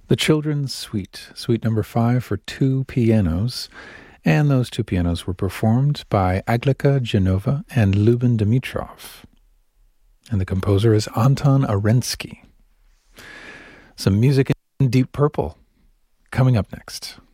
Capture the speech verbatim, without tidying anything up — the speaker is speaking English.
The Children's Suite, Suite number five for two pianos, and those two pianos were performed by Aglika Genova and Luben Dimitrov. And the composer is Anton Arensky. Some music in Deep Purple coming up next.